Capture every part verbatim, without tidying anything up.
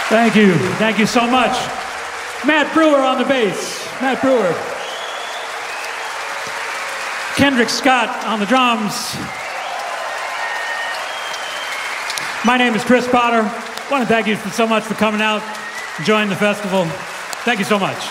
Thank you. Thank you so much. Matt Brewer on the bass. Matt Brewer. Kendrick Scott on the drums. My name is Chris Potter. I want to thank you so much for coming out, enjoying the festival. Thank you so much.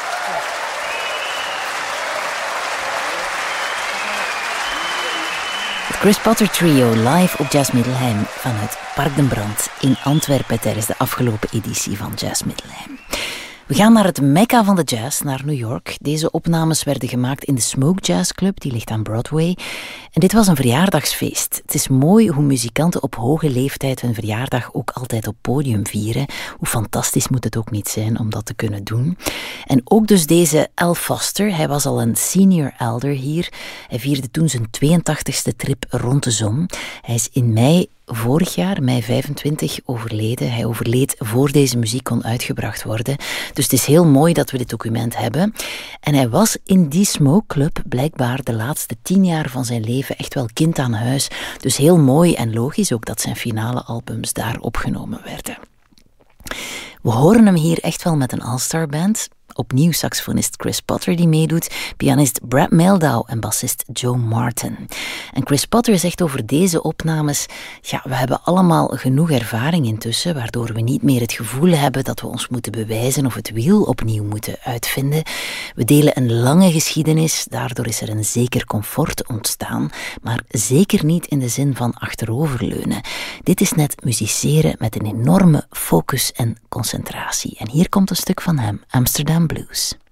Het Chris Potter Trio live op Jazz Middelheim vanuit Park den Brand in Antwerpen tijdens de afgelopen editie van Jazz Middelheim. We gaan naar het mekka van de jazz, naar New York. Deze opnames werden gemaakt in de Smoke Jazz Club, die ligt aan Broadway. En dit was een verjaardagsfeest. Het is mooi hoe muzikanten op hoge leeftijd hun verjaardag ook altijd op podium vieren. Hoe fantastisch moet het ook niet zijn om dat te kunnen doen. En ook dus deze Al Foster, hij was al een senior elder hier. Hij vierde toen zijn tweeëntachtigste trip rond de zon. Hij is in mei vorig jaar, mei vijfentwintig, overleden. Hij overleed voor deze muziek kon uitgebracht worden. Dus het is heel mooi dat we dit document hebben. En hij was in die Smoke Club blijkbaar de laatste tien jaar van zijn leven echt wel kind aan huis. Dus heel mooi en logisch ook dat zijn finale albums daar opgenomen werden. We horen hem hier echt wel met een all-star band. Opnieuw saxofonist Chris Potter die meedoet, pianist Brad Mehldau en bassist Joe Martin. En Chris Potter zegt over deze opnames, ja, we hebben allemaal genoeg ervaring intussen, waardoor we niet meer het gevoel hebben dat we ons moeten bewijzen of het wiel opnieuw moeten uitvinden. We delen een lange geschiedenis, daardoor is er een zeker comfort ontstaan, maar zeker niet in de zin van achteroverleunen. Dit is net musiceren met een enorme focus en concentratie. En hier komt een stuk van hem, Amsterdam Blues.